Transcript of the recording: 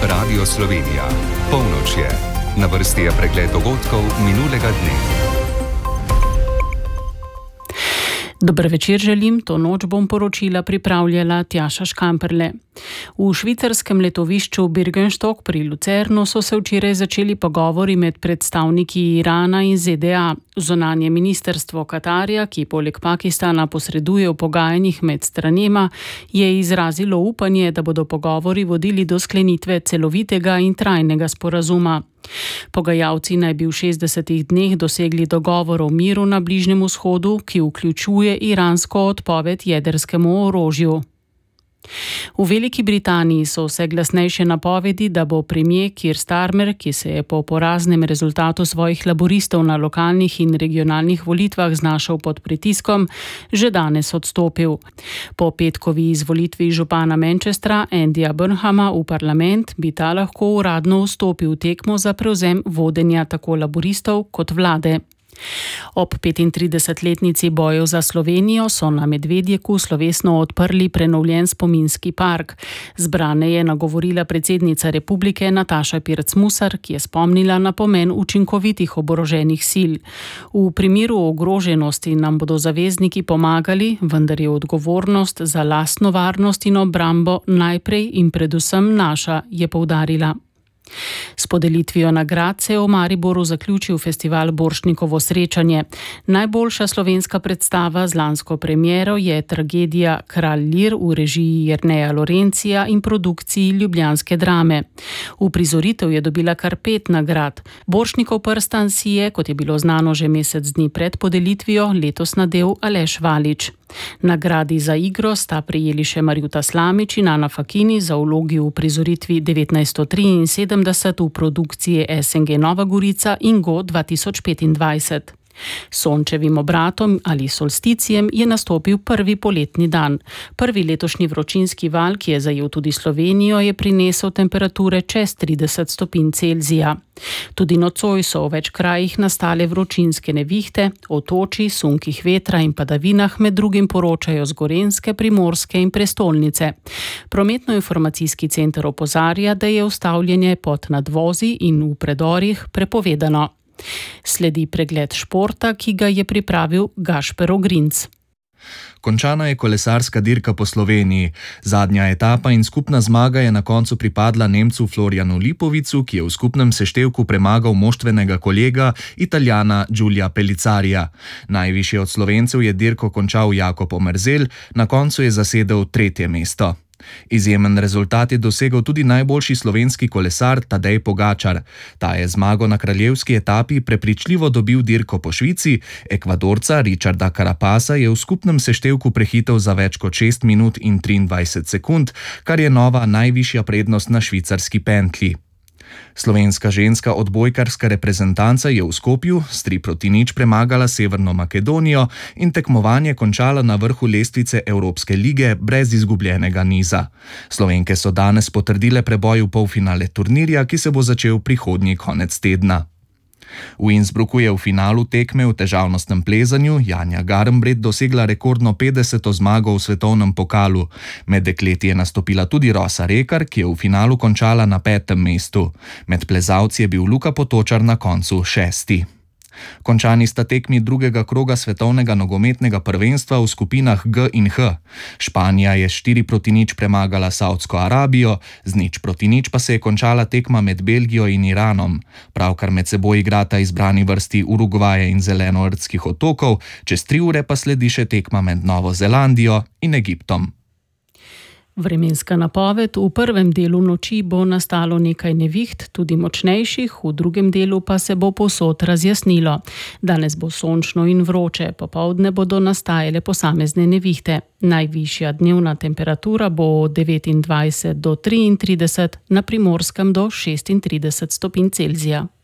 Radio Slovenija. Polnoč je. Na vrsti je pregled dogodkov minulega dne. Dober večer želim, to noč bom poročila pripravljala Tjaša Škamperle. V švicarskem letovišču Birkenstock pri Lucernu so se včeraj začeli pogovori med predstavniki Irana in ZDA. Zunanje ministrstvo Katarja, ki poleg Pakistana posreduje v pogajanjih med stranema, je izrazilo upanje, da bodo pogovori vodili do sklenitve celovitega in trajnega sporazuma. Pogajalci naj bi v 60 dneh dosegli dogovor o miru na Bližnjem vzhodu, ki vključuje iransko odpoved jedrskemu orožju. V Veliki Britaniji so vse glasnejše napovedi, da bo premier Keir Starmer, ki se je po poraznem rezultatu svojih laboristov na lokalnih in regionalnih volitvah znašel pod pritiskom, že danes odstopil. Po petkovi izvolitvi župana Manchestra Andyja Burnhama v parlament bi ta lahko uradno vstopil v tekmo za prevzem vodenja tako laboristov kot vlade. Ob 35-letnici bojev za Slovenijo so na Medvedjeku slovesno odprli prenovljen spominski park. Zbrane je nagovorila predsednica republike Nataša Pirc Musar, ki je spomnila na pomen učinkovitih oboroženih sil. V primeru ogroženosti nam bodo zavezniki pomagali, vendar je odgovornost za lastno varnost in obrambo najprej in predvsem naša, je poudarila. S podelitvijo nagrad se je v Mariboru zaključil festival Borštnikovo srečanje. Najboljša slovenska predstava z lansko premiero je tragedija Kralj Lir v režiji Jerneja Lorencija in produkciji ljubljanske Drame. Uprizoritev je dobila kar 5 nagrad. Borštnikov prstan si je, kot je bilo znano že mesec dni pred podelitvijo, letos nadel Aleš Valič. Nagradi za igro sta prejeli še Marjuta Slamič in Ana Fakini za vlogi v prizoritvi 1973 v produkciji SNG Nova Gorica in Go 2025. Sončevim obratom ali solsticijem je nastopil prvi poletni dan. Prvi letošnji vročinski val, ki je zajel tudi Slovenijo, je prinesel temperature čez 30 stopinj Celzija. Tudi nocoj so v več krajih nastale vročinske nevihte, o toči, sunkih vetra in padavinah med drugim poročajo z Gorenjske, Primorske in prestolnice. Prometno-informacijski center opozarja, da je ustavljanje pod nadvozi in v predorih prepovedano. Sledi pregled športa, ki ga je pripravil Gašper Ogrinc. Končana je kolesarska dirka po Sloveniji. Zadnja etapa in skupna zmaga je na koncu pripadla Nemcu Florianu Lipovicu, ki je v skupnem seštevku premagal moštvenega kolega Italijana Giulia Pellizzarija. Najvišje od Slovencev je dirko končal Jakob Omerzel, na koncu je zasedel 3. mesto. Izjemen rezultat je dosegel tudi najboljši slovenski kolesar Tadej Pogačar. Ta je zmago na kraljevski etapi prepričljivo dobil dirko po Švici, Ekvadorca Richarda Carapasa je v skupnem seštevku prehitel za več kot 6 minut in 23 sekund, kar je nova najvišja prednost na švicarski pentlji. Slovenska ženska odbojkarska reprezentanca je v Skopju s 3-0 premagala Severno Makedonijo in tekmovanje končala na vrhu lestvice Evropske lige brez izgubljenega niza. Slovenke so danes potrdile preboj v polfinale turnirja, ki se bo začel prihodnji konec tedna. V Innsbrucku je v finalu tekme v težavnostnem plezanju Janja Garnbret dosegla rekordno 50. zmago v svetovnem pokalu. Med dekleti je nastopila tudi Rosa Rekar, ki je v finalu končala na 5. mestu. Med plezalci je bil Luka Potočar na koncu 6. Končani sta tekmi drugega kroga svetovnega nogometnega prvenstva v skupinah G in H. Španija je 4-0 premagala Saudsko Arabijo, z 0-0 pa se je končala tekma med Belgijo in Iranom. Pravkar med seboj igrata izbrani vrsti Urugvaja in Zelenordskih otokov, čez 3 ure pa sledi še tekma med Novo Zelandijo in Egiptom. Vremenska napoved: v prvem delu noči bo nastalo nekaj neviht, tudi močnejših, v drugem delu pa se bo povsod razjasnilo. Danes bo sončno in vroče, popoldne bodo nastajale posamezne nevihte. Najvišja dnevna temperatura bo od 29 do 33, na Primorskem do 36 stopinj Celzija.